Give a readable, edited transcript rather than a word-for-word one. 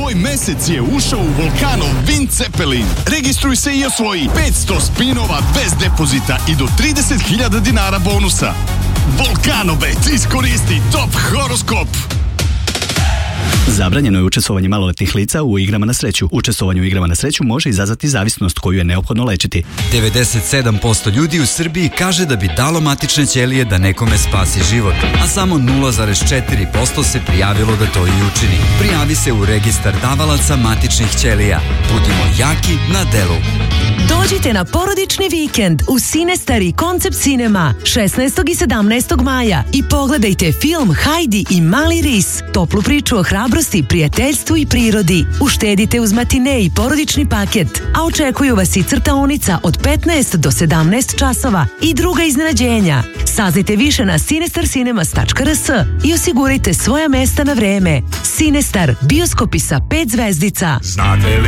Tvoj mesec je ušao u Volkanov Wind Zeppelin. Registruj se i osvoji 500 spinova bez depozita i do 30.000 dinara bonusa. Volkanobet, iskoristi top horoskop. Zabranjeno je učestvovanje maloletnih lica u igrama na sreću. Učestvovanje u igrama na sreću može izazvati zavisnost koju je neophodno lečiti. 97% ljudi u Srbiji kaže da bi dalo matične ćelije da nekome spasi život, a samo 0,4% se prijavilo da to i učini. Prijavi se u registar davalaca matičnih ćelija. Budimo jaki na delu. Dođite na porodični vikend u Sinestar i Koncept Cinema 16. i 17. maja i pogledajte film Hajdi i Mali ris, toplu priču o hrabrosti, prijateljstvu i prirodi. Uštedite uz matine i porodični paket, a očekuju vas i crtaonica od 15 do 17 časova i druga iznenađenja. Saznajte više na sinestarcinemas.rs i osigurajte svoja mesta na vreme. Sinestar, bioskopi sa 5 zvezdica. Znate li